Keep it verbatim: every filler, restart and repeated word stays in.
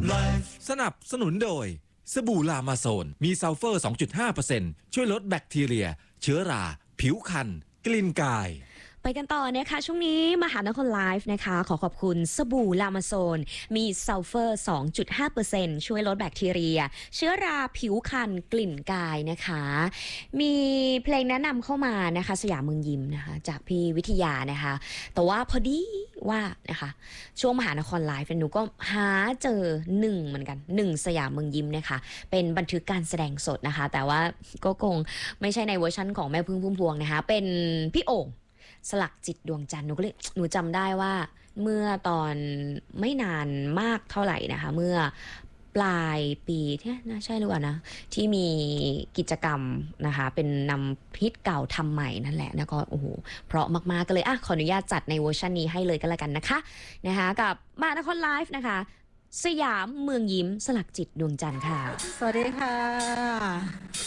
สนับสนุนโดยสบู่ลามาโซนมีซัลเฟอร์ สองจุดห้าเปอร์เซ็นต์ ช่วยลดแบคทีเรียเชื้อราผิวคันกลิ่นกายไปกันต่อนะคะช่วงนี้มหานครไลฟ์นะคะขอขอบคุณสบู่ลามาโซนมีซัลเฟอร์ สองจุดห้าเปอร์เซ็นต์ ช่วยลดแบคทีเรียเชื้อราผิวคันกลิ่นกายนะคะมีเพลงแนะนำเข้ามานะคะสยามเมืองยิ้มนะคะจากพี่วิทยานะคะแต่ว่าพอดีว่านะคะช่วงมหานครไลฟ์หนูก็หาเจอหนึ่งเหมือนกันหนึ่งสยามเมืองยิ้มนะคะเป็นบันทึกการแสดงสดนะคะแต่ว่าก็คงไม่ใช่ในเวอร์ชันของแม่พึ่งพุ่มพวงนะคะเป็นพี่โอ่งสลักจิตดวงจันทร์หนูก็เลยหนูจำได้ว่าเมื่อตอนไม่นานมากเท่าไหร่นะคะเมื่อปลายปีที่น่าใช่หรือเปล่านะที่มีกิจกรรมนะคะเป็นนำพิษเก่าทำใหม่นั่นแหละนะก็โอ้โหเพราะมากๆก็เลยอ่ะขออนุญาตจัดในเวอร์ชันนี้ให้เลยก็แล้วกันนะคะนะคะกับมหานครไลฟ์นะคะสยามเมืองยิ้มสลักจิตดวงจันทร์ค่ะสวัสดีค่ะ